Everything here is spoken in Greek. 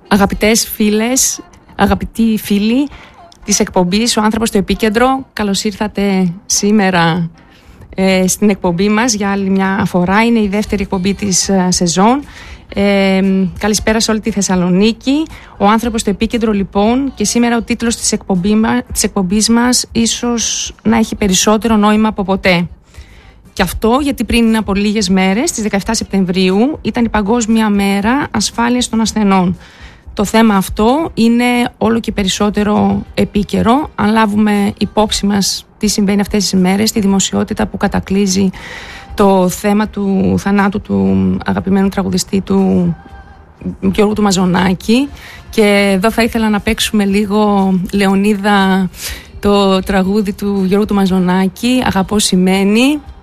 Αγαπητές φίλες, αγαπητοί φίλοι της εκπομπής «Ο άνθρωπος στο επίκεντρο», καλώς ήρθατε σήμερα στην εκπομπή μας για άλλη μια φορά. Είναι η δεύτερη εκπομπή της σεζόν. Καλησπέρα σε όλη τη Θεσσαλονίκη. Ο άνθρωπος στο επίκεντρο, λοιπόν, και σήμερα ο τίτλος της εκπομπής μας ίσως να έχει περισσότερο νόημα από ποτέ. Και αυτό γιατί πριν από λίγες μέρες, στις 17 Σεπτεμβρίου, ήταν η Παγκόσμια Μέρα Ασφάλειας των Ασθενών. Το θέμα αυτό είναι όλο και περισσότερο επίκαιρο, αν λάβουμε υπόψη μας τι συμβαίνει αυτές τις ημέρες, τη δημοσιότητα που κατακλείζει το θέμα του θανάτου του αγαπημένου τραγουδιστή του Γιώργου του Μαζονάκη. Και εδώ θα ήθελα να παίξουμε λίγο, Λεωνίδα, το τραγούδι του Γιώργου του Μαζονάκη, «Αγαπώ σημαίνει».